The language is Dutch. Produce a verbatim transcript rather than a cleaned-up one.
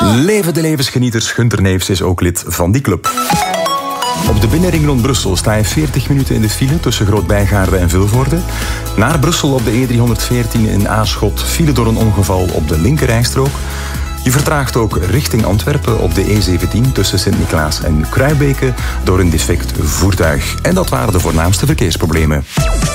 Leven de levensgenieters, Gunter Neefs is ook lid van die club. Op de binnenring rond Brussel sta je veertig minuten in de file tussen Groot-Bijgaarde en Vilvoorde. Naar Brussel op de E driehonderdveertien in Aarschot, file door een ongeval op de linkerrijstrook. Je vertraagt ook richting Antwerpen op de E zeventien tussen Sint-Niklaas en Kruibeke door een defect voertuig. En dat waren de voornaamste verkeersproblemen.